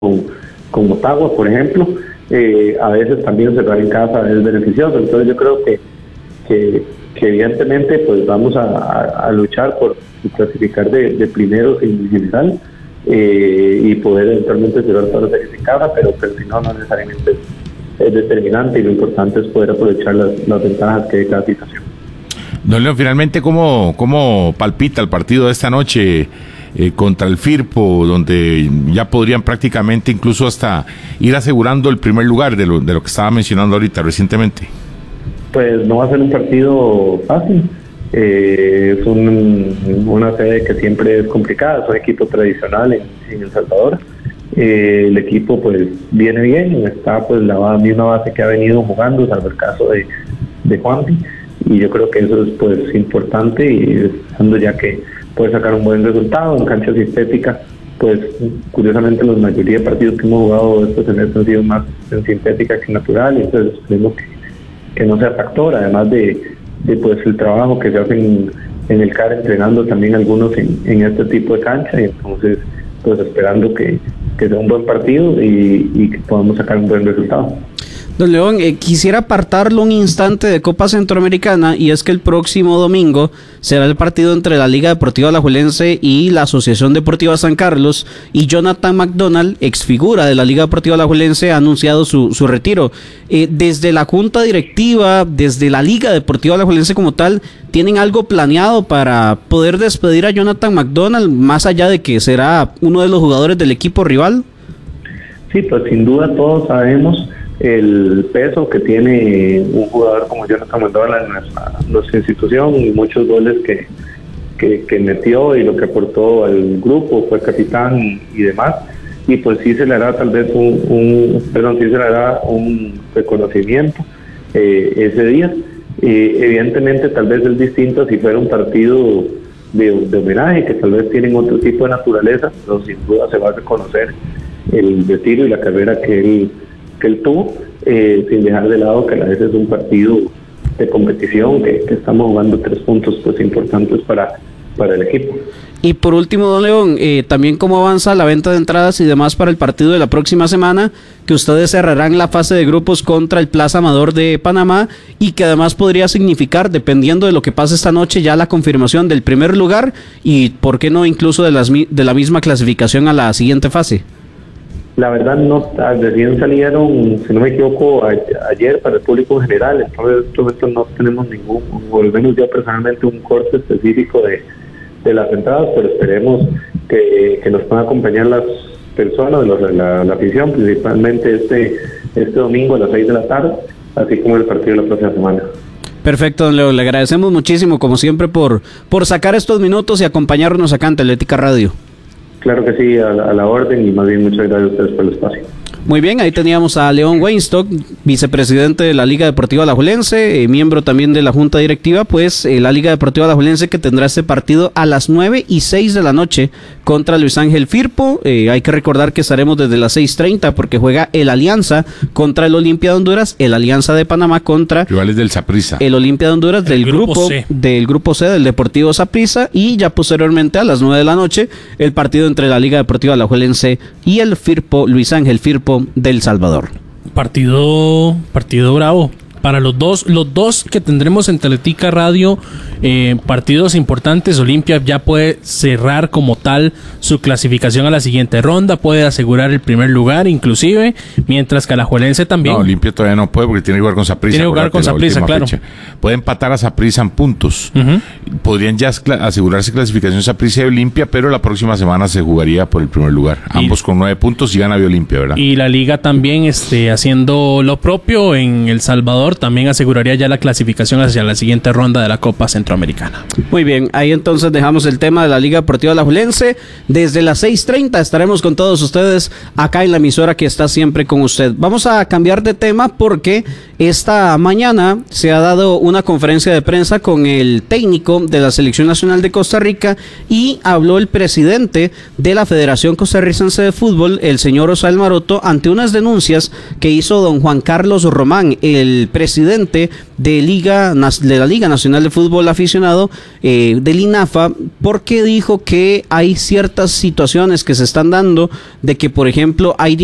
con Motagua, por ejemplo. A veces también cerrar en casa es beneficioso, entonces yo creo que evidentemente pues vamos a luchar por clasificar de primeros en general y poder eventualmente cerrar todas las series en casa, pero si no necesariamente es determinante, y lo importante es poder aprovechar las ventajas que hay cada situación. Don León, finalmente, ¿cómo palpita el partido de esta noche contra el Firpo, donde ya podrían prácticamente incluso hasta ir asegurando el primer lugar de lo que estaba mencionando ahorita recientemente? Pues no va a ser un partido fácil. Es una sede que siempre es complicada, es un equipo tradicional en El Salvador. El equipo pues viene bien, está pues la misma base que ha venido jugando, salvo el caso de Juanpi, y yo creo que eso es pues importante, y estando ya que puede sacar un buen resultado en cancha sintética, pues curiosamente la mayoría de partidos que hemos jugado estos semestres han sido más en sintética que natural, y entonces esperemos que no sea factor, además de pues el trabajo que se hace en el CAR, entrenando también algunos en este tipo de cancha, y entonces pues esperando que sea un buen partido y que podamos sacar un buen resultado. Don León, quisiera apartarlo un instante de Copa Centroamericana, y es que el próximo domingo será el partido entre la Liga Deportiva Alajuelense y la Asociación Deportiva San Carlos, y Jonathan McDonald, exfigura de la Liga Deportiva Alajuelense, ha anunciado su retiro. Desde la Junta Directiva, desde la Liga Deportiva Alajuelense como tal, ¿tienen algo planeado para poder despedir a Jonathan McDonald, más allá de que será uno de los jugadores del equipo rival? Sí, pues sin duda todos sabemos el peso que tiene un jugador como Jonathan McDonald en nuestra institución, y muchos goles que metió y lo que aportó al grupo, fue capitán y demás, y pues sí se le hará tal vez un reconocimiento ese día. Evidentemente tal vez es distinto si fuera un partido de homenaje, que tal vez tienen otro tipo de naturaleza, pero sin duda se va a reconocer el retiro y la carrera que él tuvo, sin dejar de lado que a veces es un partido de competición, que estamos jugando 3 puntos pues importantes para el equipo. Y por último, don León, también cómo avanza la venta de entradas y demás para el partido de la próxima semana, que ustedes cerrarán la fase de grupos contra el Plaza Amador de Panamá, y que además podría significar, dependiendo de lo que pase esta noche, ya la confirmación del primer lugar y, por qué no, incluso de la misma clasificación a la siguiente fase. La verdad no, recién salieron, si no me equivoco, ayer para el público en general, entonces en este momento no tenemos ningún, o al menos yo personalmente, un corte específico de las entradas, pero esperemos que nos puedan acompañar las personas, la afición, principalmente este domingo a las 6 de la tarde, así como el partido de la próxima semana. Perfecto, don Leo, le agradecemos muchísimo, como siempre, por sacar estos minutos y acompañarnos acá en Atlética Radio. Claro que sí, a la orden, y más bien muchas gracias a ustedes por el espacio. Muy bien, ahí teníamos a León Weinstock, vicepresidente de la Liga Deportiva Alajuelense, miembro también de la Junta Directiva, pues la Liga Deportiva Alajuelense, que tendrá este partido a las 9:06 de la noche contra Luis Ángel Firpo. Hay que recordar que estaremos desde las 6:30 porque juega el Alianza contra el Olimpia de Honduras, el Alianza de Panamá contra rivales del Saprissa, el Olimpia de Honduras del grupo C del Deportivo Saprissa, y ya posteriormente a las 9 de la noche el partido entre la Liga Deportiva Alajuelense y el Firpo, Luis Ángel Firpo del Salvador. Partido bravo para los dos que tendremos en Atlética Radio, partidos importantes. Olimpia ya puede cerrar como tal su clasificación a la siguiente ronda, puede asegurar el primer lugar inclusive, mientras que Alajuelense también. No, Olimpia todavía no puede porque tiene que jugar con Saprissa. Tiene que jugar con Saprissa, claro. Fecha. Puede empatar a Saprissa en puntos. Podrían ya asegurarse clasificación Saprissa y Olimpia, pero la próxima semana se jugaría por el primer lugar. Ambos con 9 puntos y gana Olimpia, ¿verdad? Y la liga también haciendo lo propio en El Salvador, también aseguraría ya la clasificación hacia la siguiente ronda de la Copa Centroamericana. Muy bien, ahí entonces dejamos el tema de la Liga Deportiva Alajuelense. Desde las 6:30 estaremos con todos ustedes acá en la emisora que está siempre con usted. Vamos a cambiar de tema porque Esta mañana se ha dado una conferencia de prensa con el técnico de la Selección Nacional de Costa Rica y habló el presidente de la Federación Costarricense de Fútbol, el señor Osael Maroto, ante unas denuncias que hizo don Juan Carlos Román, el presidente de la Liga Nacional de Fútbol Aficionado, del INAFA, porque dijo que hay ciertas situaciones que se están dando de que, por ejemplo, hay